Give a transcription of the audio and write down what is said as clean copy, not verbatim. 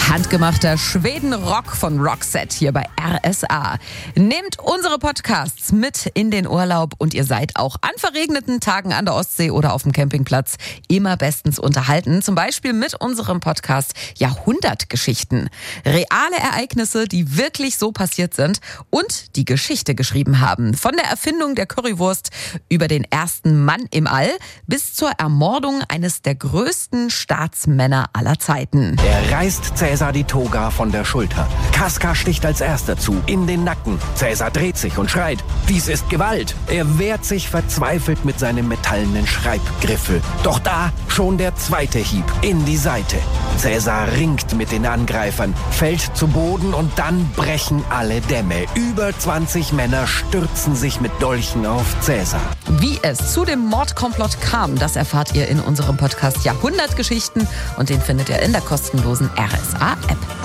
Handgemachter Schweden-Rock von Roxette hier bei RSA. Nehmt unsere Podcasts mit in den Urlaub und ihr seid auch an verregneten Tagen an der Ostsee oder auf dem Campingplatz immer bestens unterhalten. Zum Beispiel mit unserem Podcast Jahrhundertgeschichten. Reale Ereignisse, die wirklich so passiert sind und die Geschichte geschrieben haben. Von der Erfindung der Currywurst über den ersten Mann im All bis zur Ermordung eines der größten Staatsmänner aller Zeiten. Er reißt Cäsar die Toga von der Schulter. Casca sticht als erster zu, in den Nacken. Cäsar dreht sich und schreit, dies ist Gewalt. Er wehrt sich verzweifelt mit seinem metallenen Schreibgriffel. Doch da schon der zweite Hieb in die Seite. Cäsar ringt mit den Angreifern, fällt zu Boden und dann brechen alle Dämme. Über 20 Männer stürzen sich mit Dolchen auf Cäsar. Wie es zu dem Mordkomplott kam, das erfahrt ihr in unserem Podcast Jahrhundertgeschichten und den findet ihr in der kostenlosen RSA-App.